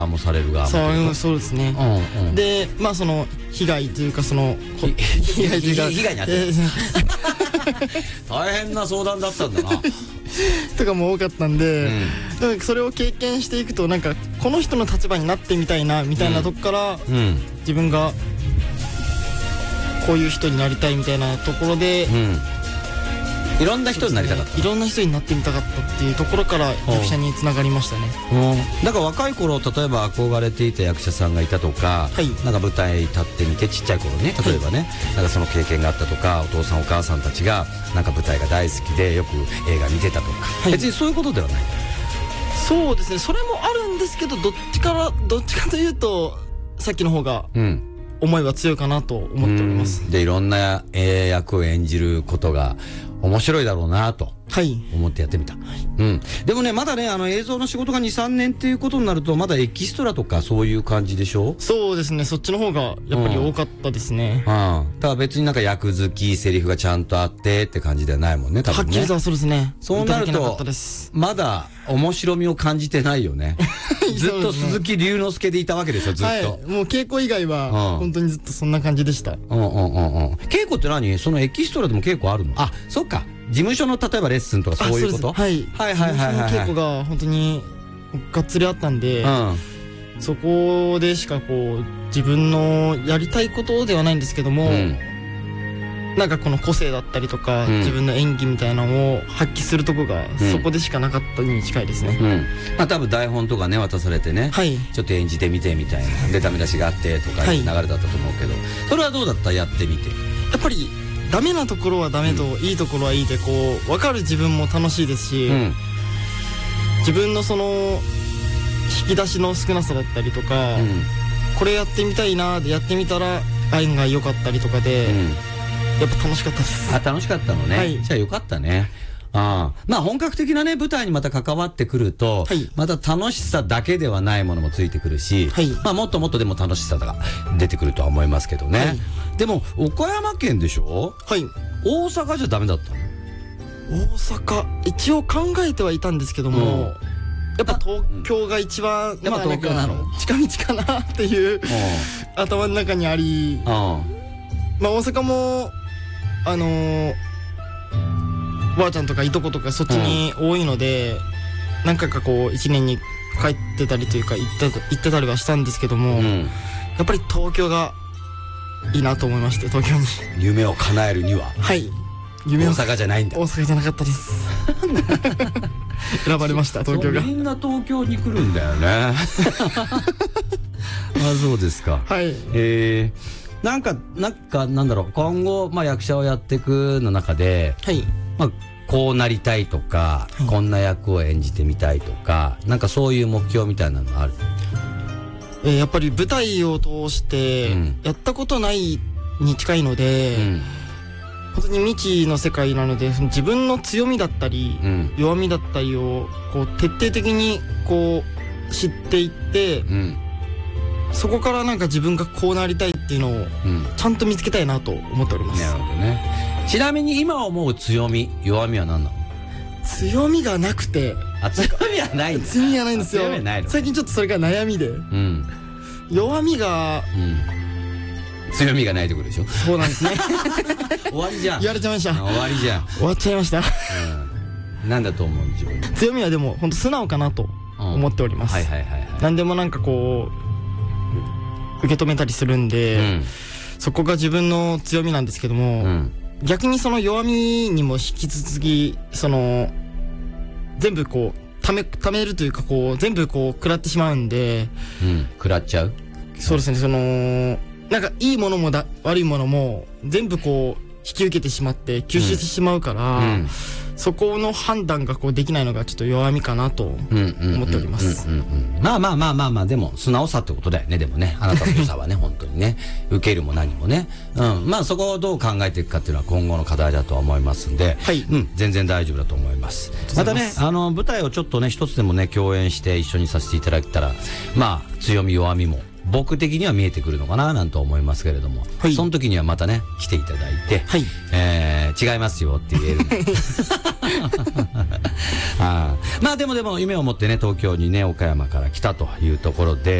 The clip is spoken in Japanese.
もされる側もそうですね。でまあその被害というかその被害に遭って大変な相談だったんだなとかも多かったんで、それを経験していくとなんかこの人の立場になってみたいなみたいなとこから、自分がこういう人になりたいみたいなところで、 いろんな人になりたかった、 いろんな人になってみたかったっていうところから役者につながりましたね。 だから若い頃例えば憧れていた役者さんがいたとか、なんか舞台立ってみてちっちゃい頃ね、例えばね、なんかその経験があったとか、お父さんお母さんたちがなんか舞台が大好きでよく映画見てたとか、別にそういうことではない。 そうですね、それもあるんですけど、どっちかというとさっきの方が思いは強いかなと思っております。 でいろんな役を演じることが面白いだろうなと思ってやってみた。でもね、まだね、映像の仕事が 2,3 年っていうことになると、まだエキストラとかそういう感じでしょ？ そうですね、そっちの方がやっぱり多かったですね。 ただ別になんか役付きセリフがちゃんとあってって感じではないもんね、多分ね。 はっきりとはそうですね。 そうなるとまだ面白みを感じてないよねずっと鈴木龍之介でいたわけでしょ、ずっと。 もう稽古以外は本当にずっとそんな感じでした。 稽古って何？そのエキストラでも稽古あるの？あ、そっか、事務所の例えばレッスンとかそういうこと？ はい。事務所の稽古が本当にがっつりあったんで、そこでしかこう自分のやりたいことではないんですけども、なんかこの個性だったりとか、自分の演技みたいなのを発揮するとこがそこでしかなかったに近いですね。 まあ多分台本とかね渡されてね、ちょっと演じてみてみたいなでダメ出しがあってとかいう流れだったと思うけど、それはどうだった？やってみて。 やっぱりダメなところはダメと、いいところはいいで、こう分かる自分も楽しいですし、自分のその引き出しの少なさだったりとか、これやってみたいなでやってみたら案外良かったりとかで、やっぱ楽しかったです。 楽しかったのね。じゃあよかったね。まあ本格的なね舞台にまた関わってくると、また楽しさだけではないものもついてくるし、まあもっともっとでも楽しさが出てくるとは思いますけどね。でも岡山県でしょ？大阪じゃダメだったの？ 大阪一応考えてはいたんですけども、やっぱ東京が一番やっぱ東京なの？ 近道かなっていう頭の中にあり、まあ大阪もばあちゃんとかいとことかそっちに多いので、何回かこう1年に帰ってたりというか行ってたりはしたんですけども、やっぱり東京がいいなと思いまして、東京に夢を叶えるには大阪じゃないんだ。 大阪じゃなかったです選ばれました、東京が。 みんな東京に来るんだよねそうですか。なんだろう、今後、まあ、役者をやっていくの中で、まあ、こうなりたいとか、こんな役を演じてみたいとか、なんかそういう目標みたいなのある？ やっぱり舞台を通してやったことないに近いので、本当に未知の世界なので、自分の強みだったり、弱みだったりをこう徹底的にこう知っていって、そこからなんか自分がこうなりたいっていうのをちゃんと見つけたいなと思っております。 なるほどね。ちなみに今思う強み、弱みは何なの？ 強みがなくて。 強みはないんだ。 強みはないんですよ。最近ちょっとそれが悩みで、弱みが、 強みがないところでしょ。 そうなんですね終わりじゃん。 言われちゃいました。 終わりじゃん。 終わっちゃいました。 なんだと思う？自分。 強みはでも本当素直かなと思っております。何でもなんかこう受け止めたりするんで、そこが自分の強みなんですけども、逆にその弱みにも引き続きその全部こうためるというか、こう全部こう食らってしまうんで、 食らっちゃう。 そうですね。そのなんかいいものも悪いものも全部こう引き受けてしまって吸収してしまうから、そこの判断がこうできないのがちょっと弱みかなと思っております。 まあでも素直さってことだよね。でもね、あなたの良さはね本当にね、受けるも何もね、まあそこをどう考えていくかっていうのは今後の課題だとは思いますんで、全然大丈夫だと思います。またね、舞台をちょっとね一つでもね共演して一緒にさせていただいたら、まあ強み弱みも僕的には見えてくるのかななんと思いますけれども、はい、その時にはまたね来ていただいて、はい、違いますよって言えるまあでも夢を持ってね東京にね岡山から来たというところで